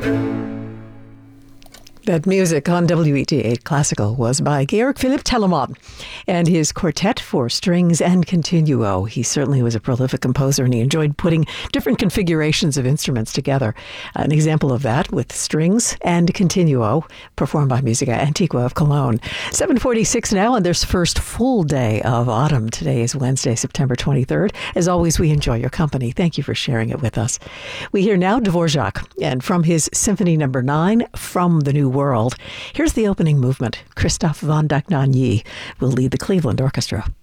That music on WETA Classical was by Georg Philipp Telemann and his Quartet for Strings and Continuo. He certainly was a prolific composer, and he enjoyed putting different configurations of instruments together. An example of that with strings and continuo, performed by Musica Antiqua of Cologne. 7:46 now, and there's first full day of autumn. Today is Wednesday, September 23rd. As always, we enjoy your company. Thank you for sharing it with us. We hear now Dvorak, and from his Symphony No. 9, From the New World. Here's the opening movement. Christoph von Dohnanyi will lead the Cleveland Orchestra.